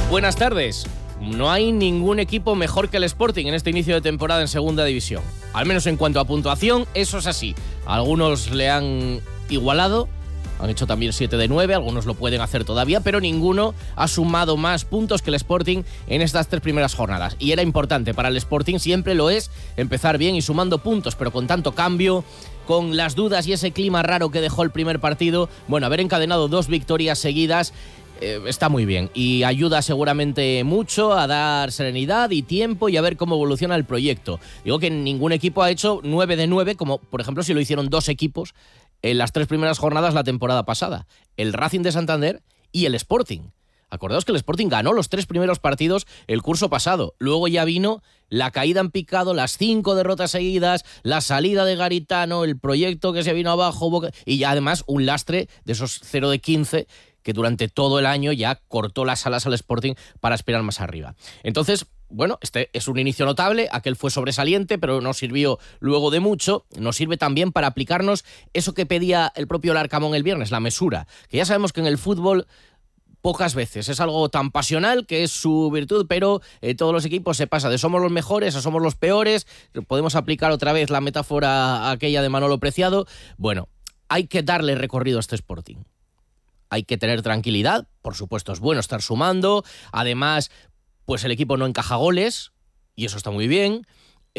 Buenas tardes. No hay ningún equipo mejor que el Sporting en este inicio de temporada en Segunda División. Al menos en cuanto a puntuación, eso es así. Algunos le han igualado, han hecho también 7 de 9, algunos lo pueden hacer todavía, pero ninguno ha sumado más puntos que el Sporting en estas 3 primeras jornadas. Y era importante para el Sporting, siempre lo es, empezar bien y sumando puntos, pero con tanto cambio, con las dudas y ese clima raro que dejó el primer partido, bueno, haber encadenado 2 victorias seguidas está muy bien y ayuda seguramente mucho a dar serenidad y tiempo y a ver cómo evoluciona el proyecto. Digo que ningún equipo ha hecho 9 de 9, como por ejemplo si lo hicieron 2 equipos en las 3 primeras jornadas la temporada pasada, el Racing de Santander y el Sporting. Acordaos que el Sporting ganó los 3 primeros partidos el curso pasado, luego ya vino la caída en picado, las 5 derrotas seguidas, la salida de Garitano, el proyecto que se vino abajo y ya además un lastre de esos 0 de 15 que durante todo el año ya cortó las alas al Sporting para aspirar más arriba. Entonces, bueno, este es un inicio notable, aquel fue sobresaliente, pero no sirvió luego de mucho. Nos sirve también para aplicarnos eso que pedía el propio Larcamón el viernes, la mesura, que ya sabemos que en el fútbol pocas veces es algo tan pasional que es su virtud, pero todos los equipos se pasa de somos los mejores a somos los peores. Podemos aplicar otra vez la metáfora aquella de Manolo Preciado. Bueno, hay que darle recorrido a este Sporting. Hay que tener tranquilidad, por supuesto es bueno estar sumando, además pues el equipo no encaja goles y eso está muy bien,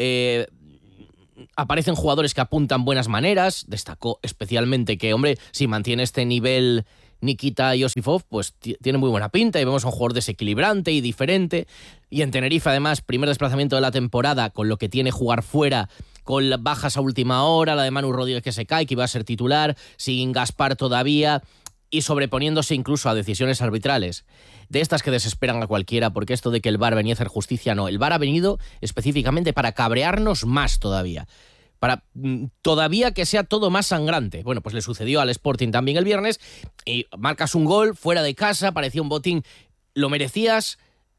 aparecen jugadores que apuntan buenas maneras, destacó especialmente que, hombre, si mantiene este nivel Nikita Yosifov, pues tiene muy buena pinta y vemos a un jugador desequilibrante y diferente, y en Tenerife además, primer desplazamiento de la temporada, con lo que tiene jugar fuera, con las bajas a última hora, la de Manu Rodríguez que se cae, que iba a ser titular, sin Gaspar todavía, y sobreponiéndose incluso a decisiones arbitrales, de estas que desesperan a cualquiera, porque esto de que el VAR venía a hacer justicia, no, el VAR ha venido específicamente para cabrearnos más todavía, para todavía que sea todo más sangrante. Bueno, pues le sucedió al Sporting también el viernes, y marcas un gol fuera de casa, parecía un botín, lo merecías,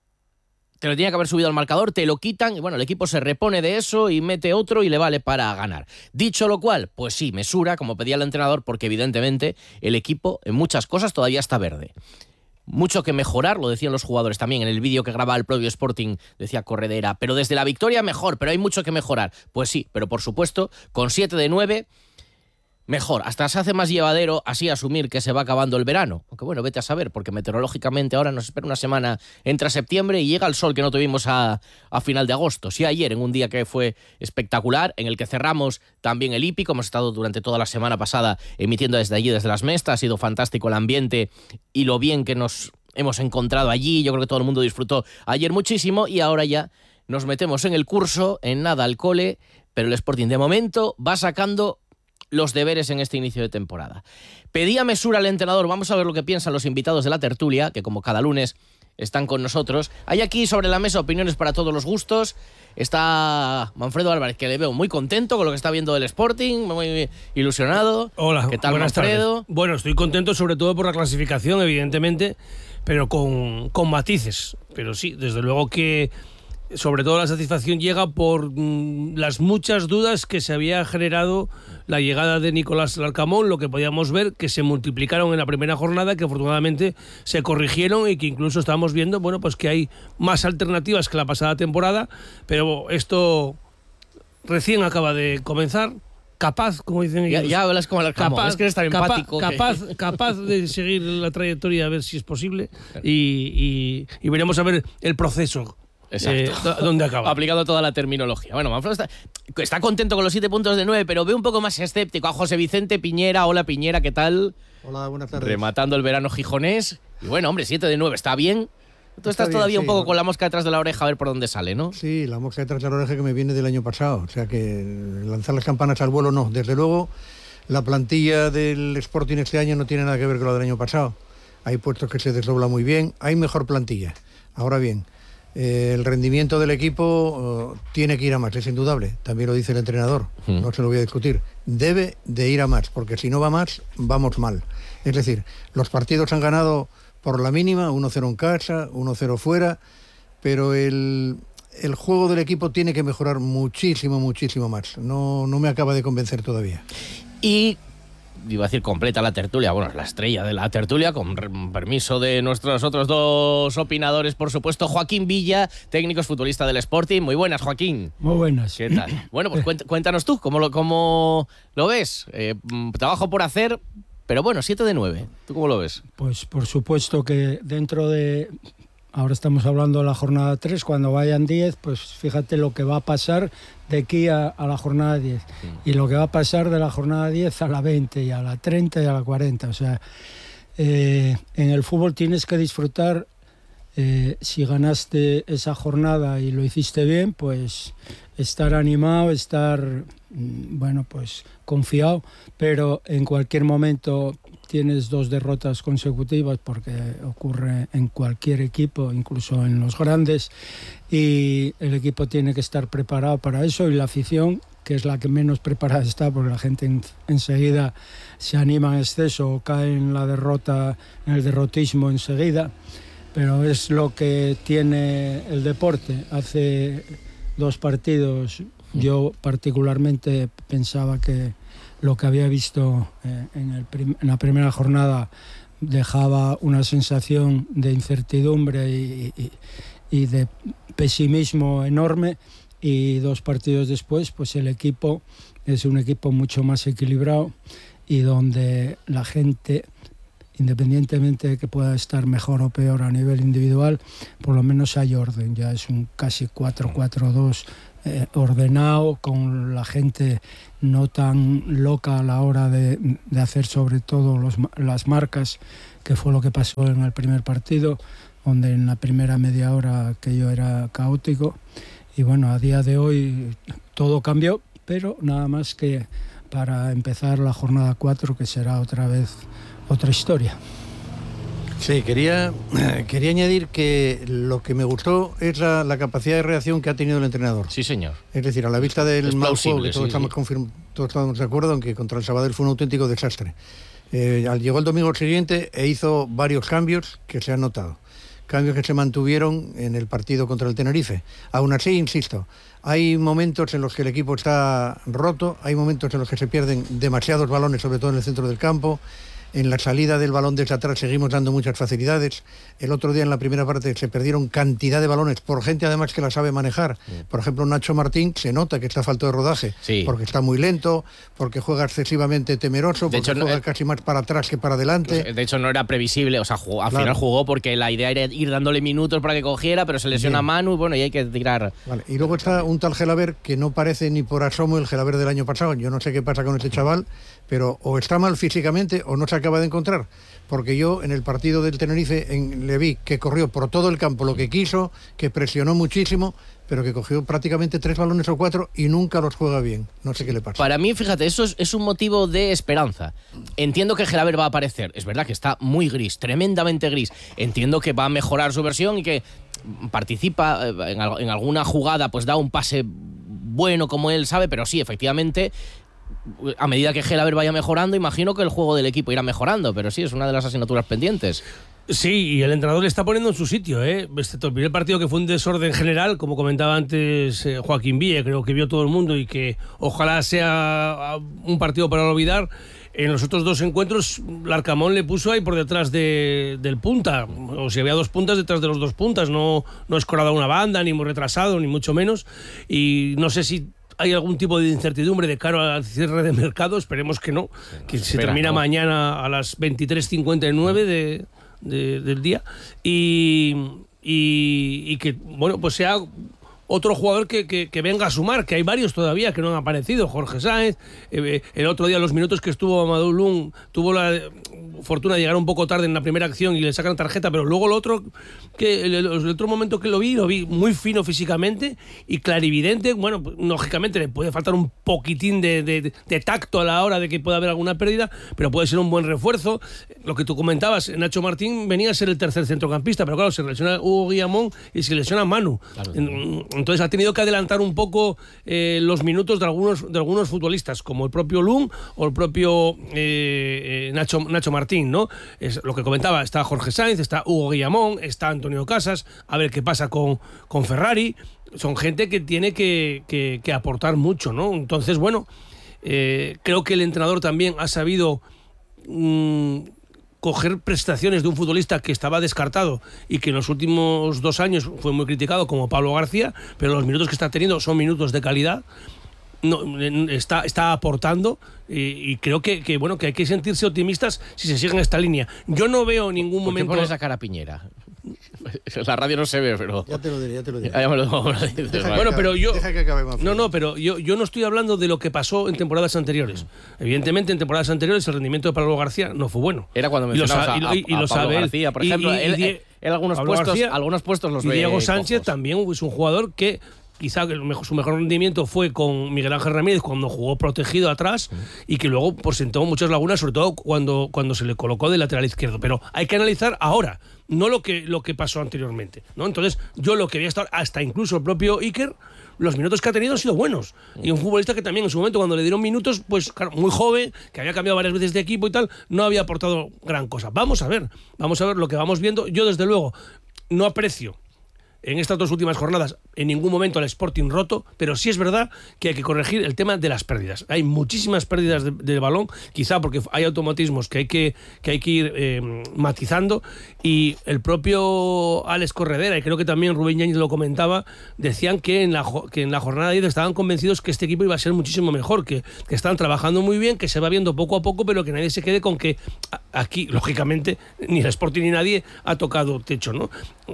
te lo tenía que haber subido al marcador, te lo quitan y bueno, el equipo se repone de eso y mete otro y le vale para ganar. Dicho lo cual, pues sí, mesura, como pedía el entrenador, porque evidentemente el equipo en muchas cosas todavía está verde. Mucho que mejorar, lo decían los jugadores también en el vídeo que grababa el propio Sporting, decía Corredera, pero desde la victoria mejor, pero hay mucho que mejorar. Pues sí, pero por supuesto, con 7 de 9... mejor, hasta se hace más llevadero así asumir que se va acabando el verano. Aunque bueno, vete a saber, porque meteorológicamente ahora nos espera una semana, entra septiembre y llega el sol que no tuvimos a final de agosto. Sí, ayer, en un día que fue espectacular, en el que cerramos también el hípico, hemos estado durante toda la semana pasada emitiendo desde allí, desde las Mestas, ha sido fantástico el ambiente y lo bien que nos hemos encontrado allí. Yo creo que todo el mundo disfrutó ayer muchísimo y ahora ya nos metemos en el curso, en nada al cole, pero el Sporting de momento va sacando los deberes en este inicio de temporada. Pedía mesura al entrenador, vamos a ver lo que piensan los invitados de la tertulia, que como cada lunes están con nosotros. Hay aquí sobre la mesa opiniones para todos los gustos. Está Manfredo Álvarez, que le veo muy contento con lo que está viendo del Sporting, muy ilusionado. Hola, ¿qué tal, buenas Manfredo? Tardes. Bueno, estoy contento sobre todo por la clasificación, evidentemente, pero con matices. Pero sí, desde luego que sobre todo la satisfacción llega por las muchas dudas que se había generado la llegada de Nicolás Larcamón, lo que podíamos ver que se multiplicaron en la primera jornada, que afortunadamente se corrigieron y que incluso estábamos viendo, bueno, pues que hay más alternativas que la pasada temporada, pero esto recién acaba de comenzar. Capaz, como dicen ellos. Ya hablas como Larcamón, es que eres tan empático. Capaz de seguir la trayectoria, a ver si es posible, y veremos a ver el proceso. Exacto. ¿Dónde acaba? Aplicando toda la terminología. Bueno, Manfredo está contento con los 7 puntos de 9, pero ve un poco más escéptico a José Vicente Piñera. Hola, Piñera, ¿qué tal? Hola, buenas tardes. Rematando el verano gijonés. Y bueno, hombre, 7 de 9, ¿está bien? Tú estás todavía bien, un poco con la mosca detrás de la oreja a ver por dónde sale, ¿no? Sí, la mosca detrás de la oreja que me viene del año pasado. O sea que lanzar las campanas al vuelo no. Desde luego, la plantilla del Sporting este año no tiene nada que ver con la del año pasado. Hay puestos que se desdobla muy bien, hay mejor plantilla. Ahora bien, el rendimiento del equipo tiene que ir a más, es indudable, también lo dice el entrenador, no se lo voy a discutir, debe de ir a más, porque si no va más, vamos mal. Es decir, los partidos han ganado por la mínima, 1-0 en casa, 1-0 fuera, pero el juego del equipo tiene que mejorar muchísimo, muchísimo más, no me acaba de convencer todavía. Y iba a decir completa la tertulia, bueno, es la estrella de la tertulia, con permiso de nuestros otros dos opinadores, por supuesto. Joaquín Villa, técnico futbolista del Sporting. Muy buenas, Joaquín. Muy buenas. ¿Qué tal? Bueno, pues cuéntanos tú, ¿cómo lo ves? Trabajo por hacer, pero bueno, 7 de 9. ¿Tú cómo lo ves? Pues por supuesto que dentro de... Ahora estamos hablando de la jornada 3, cuando vayan 10, pues fíjate lo que va a pasar de aquí a la jornada 10 y lo que va a pasar de la jornada 10 a la 20 y a la 30 y a la 40. O sea, en el fútbol tienes que disfrutar. Si ganaste esa jornada y lo hiciste bien, pues estar animado, estar, bueno, pues confiado, pero en cualquier momento tienes 2 derrotas consecutivas, porque ocurre en cualquier equipo, incluso en los grandes, y el equipo tiene que estar preparado para eso, y la afición, que es la que menos preparada está, porque la gente enseguida se anima en exceso o cae en la derrota, en el derrotismo enseguida. Pero es lo que tiene el deporte. Hace 2 partidos yo particularmente pensaba que lo que había visto en la primera jornada dejaba una sensación de incertidumbre y de pesimismo enorme, y 2 partidos después pues el equipo es un equipo mucho más equilibrado, y donde la gente, independientemente de que pueda estar mejor o peor a nivel individual, por lo menos hay orden. Ya es un casi 4-4-2 ordenado, con la gente no tan loca a la hora de hacer sobre todo las marcas, que fue lo que pasó en el primer partido, donde en la primera media hora aquello era caótico. Y bueno, a día de hoy todo cambió, pero nada más que para empezar la jornada 4, que será otra vez otra historia. Sí, quería añadir que lo que me gustó es la capacidad de reacción que ha tenido el entrenador. Sí, señor. Es decir, a la vista del mal juego, que todos sí. Todos estamos de acuerdo en que contra el Sabadell fue un auténtico desastre. Llegó el domingo siguiente e hizo varios cambios que se han notado. Cambios que se mantuvieron en el partido contra el Tenerife. Aún así, insisto, hay momentos en los que el equipo está roto, hay momentos en los que se pierden demasiados balones, sobre todo en el centro del campo. En la salida del balón desde atrás seguimos dando muchas facilidades. El otro día en la primera parte se perdieron cantidad de balones por gente además que la sabe manejar. Por ejemplo, Nacho Martín se nota que está falto de rodaje, porque está muy lento, porque juega excesivamente temeroso, porque juega casi más para atrás que para adelante. De hecho no era previsible, o sea, al final jugó porque la idea era ir dándole minutos para que cogiera, pero se lesiona Manu y bueno, y hay que tirar. Vale. Y luego está un tal Gelaber que no parece ni por asomo el Gelaber del año pasado. Yo no sé qué pasa con este chaval, pero o está mal físicamente o no se acaba de encontrar, porque yo en el partido del Tenerife le vi que corrió por todo el campo lo que quiso, que presionó muchísimo, pero que cogió prácticamente 3 balones o 4 y nunca los juega bien. No sé qué le pasa. Para mí, fíjate, eso es un motivo de esperanza. Entiendo que Gelaber va a aparecer, es verdad que está muy gris, tremendamente gris. Entiendo que va a mejorar su versión y que participa en alguna jugada, pues da un pase bueno como él sabe, pero sí, efectivamente, a medida que Gelaber vaya mejorando, imagino que el juego del equipo irá mejorando, pero sí, es una de las asignaturas pendientes. Sí, y el entrenador le está poniendo en su sitio, excepto el primer partido, que fue un desorden general, como comentaba antes Joaquín Villa, creo que vio todo el mundo y que ojalá sea un partido para olvidar. En los otros 2 encuentros, Larcamón le puso ahí por detrás del punta, o si había 2 puntas, detrás de los 2 puntas, no escorado a una banda, ni muy retrasado, ni mucho menos, y no sé si hay algún tipo de incertidumbre de cara al cierre de mercado, esperemos que no, que se termina mañana a las 23:59 del día, y que, bueno, pues sea otro jugador que venga a sumar, que hay varios todavía que no han aparecido. Jorge Sáenz, el otro día, los minutos que estuvo Amadou Lung, tuvo la fortuna de llegar un poco tarde en la primera acción y le sacan tarjeta, pero luego el otro momento que lo vi muy fino físicamente y clarividente. Bueno, pues, lógicamente le puede faltar un poquitín de tacto a la hora de que pueda haber alguna pérdida, pero puede ser un buen refuerzo. Lo que tú comentabas, Nacho Martín venía a ser el tercer centrocampista, pero claro, se lesiona Hugo Guillamón y se lesiona Manu. Claro. Entonces ha tenido que adelantar un poco los minutos de algunos futbolistas, como el propio Lung o el propio Nacho Martín, ¿no? Es lo que comentaba, está Jorge Sáenz, está Hugo Guillamón, está Antonio Casas, a ver qué pasa con Ferrari. Son gente que tiene que aportar mucho, ¿no? Entonces, bueno, Creo que el entrenador también ha sabido coger prestaciones de un futbolista que estaba descartado y que en los últimos 2 años fue muy criticado, como Pablo García, pero los minutos que está teniendo son minutos de calidad. No, está aportando y creo que hay que sentirse optimistas si se sigue en esta línea. Yo no veo ningún momento. ¿Por qué pones la cara Piñera? La radio no se ve, pero... Ya te lo diré. Ya me lo dices, Bueno, pero yo... Deja que acabemos. No, pero yo no estoy hablando de lo que pasó en temporadas anteriores. Evidentemente, en temporadas anteriores el rendimiento de Pablo García no fue bueno. Era cuando mencionabas a Pablo García, por ejemplo. Él algunos puestos los ve. Y Diego Sánchez cojos. también es un jugador que quizá su mejor rendimiento fue con Miguel Ángel Ramírez cuando jugó protegido atrás y que luego presentó muchas lagunas, sobre todo cuando se le colocó de lateral izquierdo. Pero hay que analizar ahora, no lo que pasó anteriormente, ¿no? Entonces, yo lo que vi hasta incluso el propio Iker, los minutos que ha tenido han sido buenos. Y un futbolista que también en su momento, cuando le dieron minutos, pues claro, muy joven, que había cambiado varias veces de equipo y tal, no había aportado gran cosa. Vamos a ver lo que vamos viendo. Yo, desde luego, no aprecio en estas 2 últimas jornadas en ningún momento al Sporting roto, pero sí es verdad que hay que corregir el tema de las pérdidas. Hay muchísimas pérdidas de balón, quizá porque hay automatismos que hay que ir matizando, y el propio Alex Corredera, y creo que también Rubén Yáñez lo comentaba, decían que en la jornada 10 estaban convencidos que este equipo iba a ser muchísimo mejor, que están trabajando muy bien, que se va viendo poco a poco, pero que nadie se quede con que aquí, lógicamente, ni el Sporting ni nadie ha tocado techo, ¿no?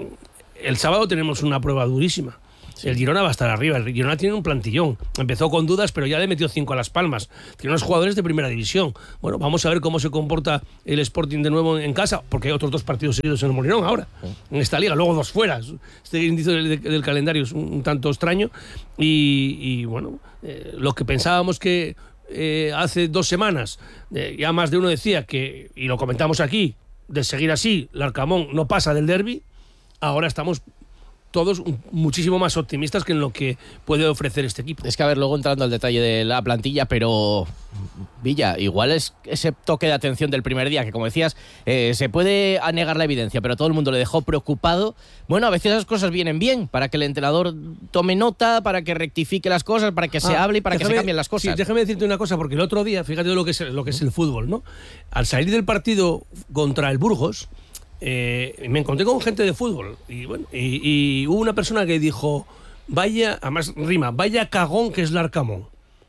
El sábado tenemos una prueba durísima. Sí. El Girona va a estar arriba. El Girona tiene un plantillón. Empezó con dudas, pero ya le metió 5 a Las Palmas. Tiene unos jugadores de primera división. Bueno, vamos a ver cómo se comporta el Sporting de nuevo en casa, porque hay otros 2 partidos seguidos en el Molinón ahora, en esta liga. Luego 2 fuera. Este índice del calendario es un tanto extraño. Y bueno, lo que pensábamos que hace 2 semanas, ya más de uno decía que, y lo comentamos aquí, de seguir así, el Arcamón no pasa del derbi. Ahora estamos todos muchísimo más optimistas que en lo que puede ofrecer este equipo. Es que, a ver, luego entrando al detalle de la plantilla, pero Villa, igual es ese toque de atención del primer día, que como decías, se puede anegar la evidencia, pero todo el mundo le dejó preocupado. Bueno, a veces esas cosas vienen bien, para que el entrenador tome nota, para que rectifique las cosas, para que se hable y para que se cambien las cosas. Sí, déjame decirte una cosa, porque el otro día, fíjate lo que es el fútbol, ¿no? Al salir del partido contra el Burgos, me encontré con gente de fútbol y hubo una persona que dijo, además rima, vaya cagón que es el Arcamón.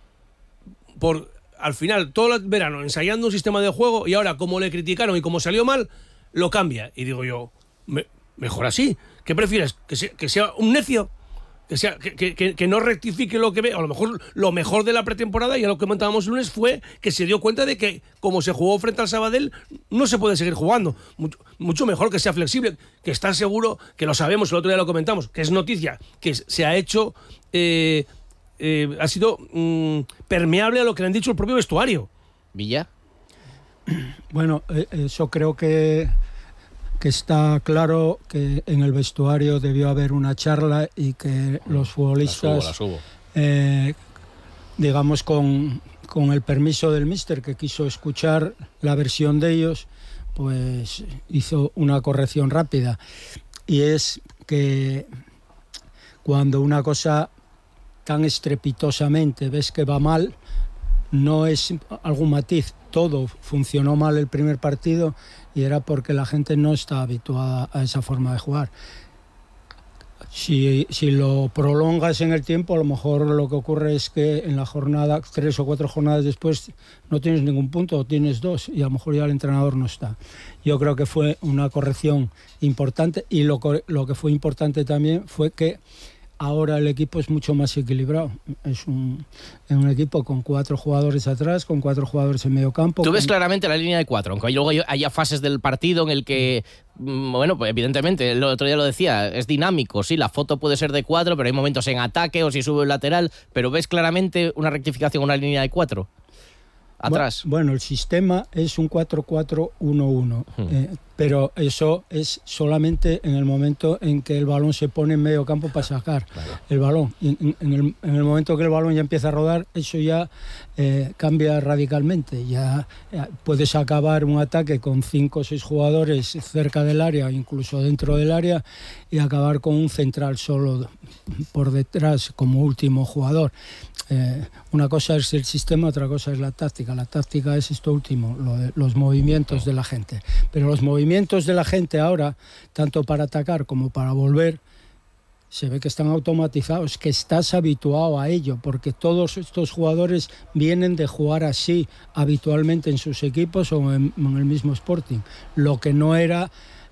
Al final, todo el verano ensayando un sistema de juego, y ahora, como le criticaron y como salió mal, lo cambia. Y digo yo, mejor así. ¿Qué prefieres? ¿Que sea un necio? Que no rectifique lo que ve. A lo mejor de la pretemporada, y a lo que comentábamos el lunes, fue que se dio cuenta de que, como se jugó frente al Sabadell, no se puede seguir jugando. Mucho mejor que sea flexible, que está seguro, que lo sabemos, el otro día lo comentamos, que es noticia, que se ha hecho, ha sido permeable a lo que le han dicho el propio vestuario. Villa. Bueno, eso creo que está claro, que en el vestuario debió haber una charla y que los futbolistas, las hubo. Digamos, con el permiso del míster, que quiso escuchar la versión de ellos, pues hizo una corrección rápida. Y es que cuando una cosa tan estrepitosamente ves que va mal, no es algún matiz. Todo funcionó mal el primer partido y era porque la gente no está habituada a esa forma de jugar. Si lo prolongas en el tiempo, a lo mejor lo que ocurre es que en la jornada, 3 o 4 jornadas después, no tienes ningún punto, o tienes 2, y a lo mejor ya el entrenador no está. Yo creo que fue una corrección importante, y lo que fue importante también fue que ahora el equipo es mucho más equilibrado. Es un equipo con 4 jugadores atrás, con 4 jugadores en medio campo. Tú ves claramente la línea de 4, aunque luego haya fases del partido en el que, bueno, pues evidentemente, el otro día lo decía, es dinámico, sí, la foto puede ser de 4, pero hay momentos en ataque o si sube el lateral, pero ves claramente una rectificación, una línea de 4 atrás. Bueno, el sistema es un 4-4-1-1. pero eso es solamente en el momento en que el balón se pone en medio campo para sacar el balón. Y en el momento que el balón ya empieza a rodar, eso ya cambia radicalmente. Ya puedes acabar un ataque con 5 o 6 jugadores cerca del área, incluso dentro del área, y acabar con un central solo por detrás como último jugador. Una cosa es el sistema, otra cosa es la táctica. La táctica es esto último, los movimientos de la gente. Pero los movimientos de la gente ahora, tanto para atacar como para volver, se ve que están automatizados, que estás habituado a ello, porque todos estos jugadores vienen de jugar así habitualmente en sus equipos o en el mismo Sporting. Lo que no era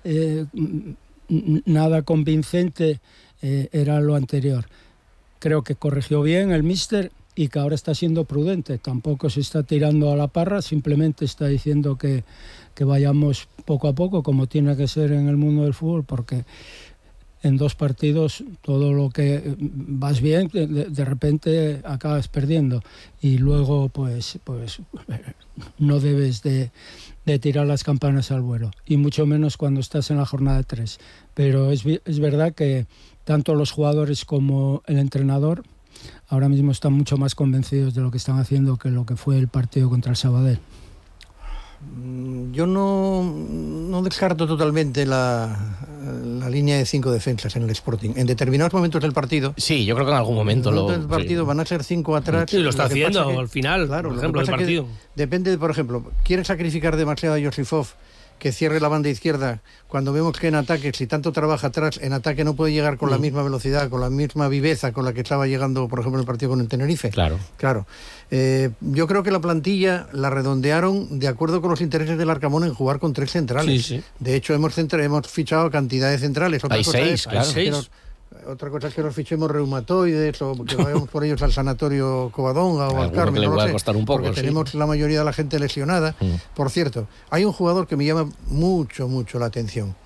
nada convincente era lo anterior. Creo que corrigió bien el míster y que ahora está siendo prudente. Tampoco se está tirando a la parra, simplemente está diciendo que vayamos poco a poco, como tiene que ser en el mundo del fútbol, porque en 2 partidos todo lo que vas bien, de repente acabas perdiendo. Y luego pues no debes de tirar las campanas al vuelo, y mucho menos cuando estás en la jornada 3. Pero es verdad que tanto los jugadores como el entrenador ahora mismo están mucho más convencidos de lo que están haciendo que lo que fue el partido contra el Sabadell. Yo no descarto totalmente la línea de 5 defensas en el Sporting. En determinados momentos del partido... Sí, yo creo que en algún momento del partido van a ser 5 atrás. Sí, lo está haciendo al final, claro, por ejemplo, del partido. Depende, por ejemplo, ¿quiere sacrificar demasiado a Josifov que cierre la banda izquierda cuando vemos que en ataque, si tanto trabaja atrás, en ataque no puede llegar con la misma velocidad, con la misma viveza con la que estaba llegando, por ejemplo, el partido con el Tenerife? Claro. Yo creo que la plantilla la redondearon de acuerdo con los intereses del Arcamón en jugar con 3 centrales. Sí. De hecho, hemos fichado cantidad de centrales. Hay 6, claro. Otra cosa es que los fichemos reumatoides o que vayamos por ellos al sanatorio Covadonga o al Carmen, que le no pueda lo sé, costar un poco, porque sí. tenemos la mayoría de la gente lesionada. Por cierto, hay un jugador que me llama mucho la atención,